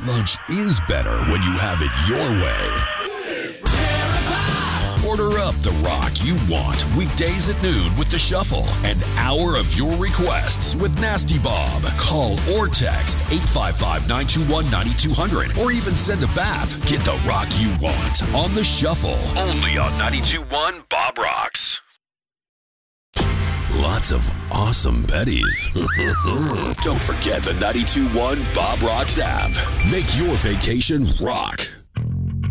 Lunch is better when you have it your way. Order up the rock you want weekdays at noon with The Shuffle. An hour of your requests with Nasty Bob. Call or text 855-921-9200 or even send a BAP. Get the rock you want on The Shuffle. Only on 92.1 Bob Rocks. Lots of awesome Betties. Don't forget the 92.1 Bob Rocks app. Make your vacation rock.